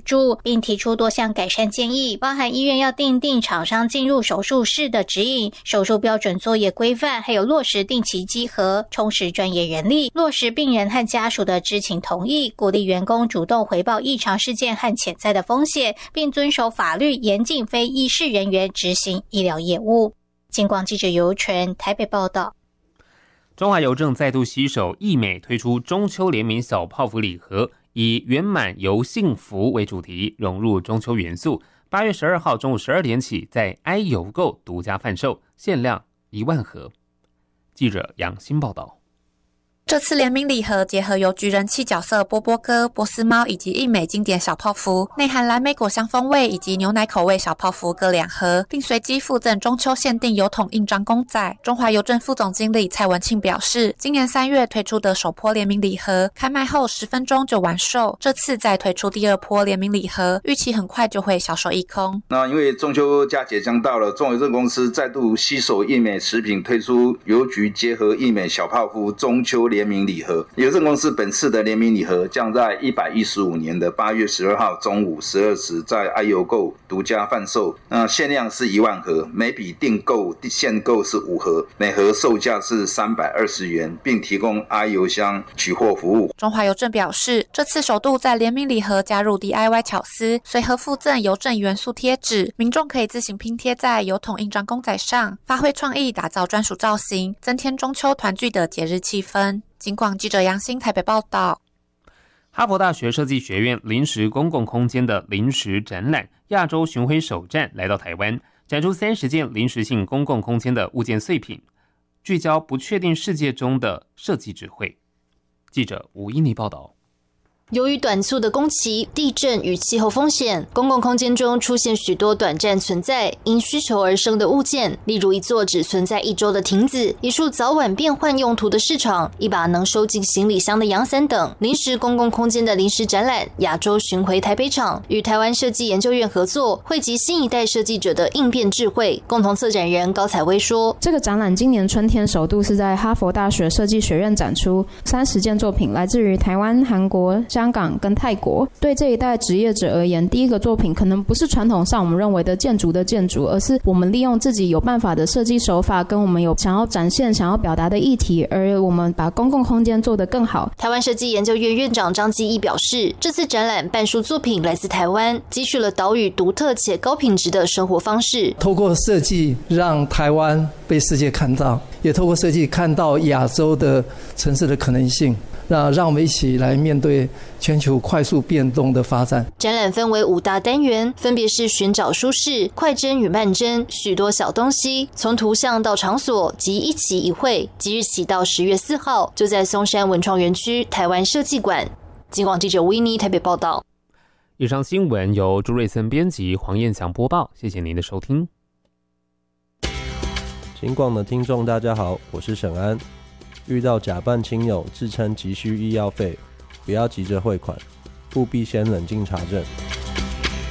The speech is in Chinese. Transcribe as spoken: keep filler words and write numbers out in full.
助，并提出多项改善建议，包含医院要订定厂商进入手术室的指引、手术标准作业规范，还有落实定期稽核，充实专业人力，落实病人和家属的知情同意，鼓励员工主动回报异常事件和潜在的风险，并遵守法律，严禁非医事人员执行医疗业务。金广记者尤纯台北报道。 中华邮政再度携手义美推出中秋联名小泡芙礼盒，以圆满由幸福为主题，融入中秋元素。八月十二号中午十二点起，在 i 邮购独家贩售，限量一万盒。记者杨欣报道。 这次联名礼盒结合邮局人气角色波波哥、波斯猫以及义美经典小泡芙，内含蓝莓果香风味以及牛奶口味小泡芙各两盒，并随机附赠中秋限定邮筒印章公仔。中华邮政副总经理蔡文庆表示，今年三月推出的首波联名礼盒开卖后十分钟就完售，这次再推出第二波联名礼盒，预期很快就会销售一空。 那因为中秋佳节将到了，中华邮政公司再度携手义美食品推出邮局结合义美小泡芙中秋联名礼盒。邮政公司本次的联名礼盒将在一百一十五年的八月十二号中午十二时在 i 邮购独家贩售，那限量是一万盒，每笔订购限购是五盒，每盒售价是三百二十元，并提供 i 邮箱取货服务。 中华邮政表示，这次首度在联名礼盒加入 D I Y 巧思，随盒附赠邮政元素贴纸，民众可以自行拼贴在邮筒印章公仔上，发挥创意打造专属造型，增添中秋团聚的节日气氛。金广记者杨欣台北报道。 哈佛大学设计学院临时公共空间的临时展览亚洲巡回首站来到台湾，展出三十件临时性公共空间的物件碎品，聚焦不确定世界中的设计智慧。记者吴依妮报道。 由于短促的工期、地震与气候风险，公共空间中出现许多短暂存在、因需求而生的物件，例如一座只存在一周的亭子、一处早晚变换用途的市场、一把能收进行李箱的阳伞等。临时公共空间的临时展览亚洲巡回台北场与台湾设计研究院合作，汇集新一代设计者的应变智慧。共同策展人高采薇说， 这个展览今年春天首度是在哈佛大学设计学院展出，三十件作品来自于台湾、韩国、香港跟泰国。对这一代职业者而言，第一个作品可能不是传统上我们认为的建筑的建筑，而是我们利用自己有办法的设计手法，跟我们有想要展现、想要表达的议题，而我们把公共空间做得更好。 台湾设计研究院院长张基义表示，这次展览半数作品来自台湾，汲取了岛屿独特且高品质的生活方式。 透过设计让台湾被世界看到，也透过设计看到亚洲的城市的可能性。那让我们一起来面对全球快速变动的发展。 展览分为五大单元，分别是寻找舒适、快帧与慢帧、许多小东西，从图像到场所及一期一会。即日起到十月四号，就在松山文创园区台湾设计馆。金广记者吴依妮台北报道。 以上新闻由朱瑞森编辑，黄燕祥播报。谢谢您的收听。 金广的听众大家好，我是沈安。遇到假扮亲友自称急需医药费，不要急着汇款，务必先冷静查证。